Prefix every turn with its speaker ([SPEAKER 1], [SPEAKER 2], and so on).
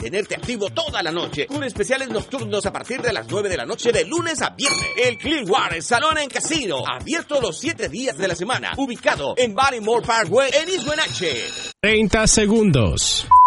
[SPEAKER 1] mantenerte activo toda la noche, con especiales nocturnos a partir de las 9 de la noche de lunes a viernes. El Clearwater Salón en Casino, abierto los 7 días de la semana, ubicado en Barrymore Parkway en East Wenatchee.
[SPEAKER 2] 30 segundos.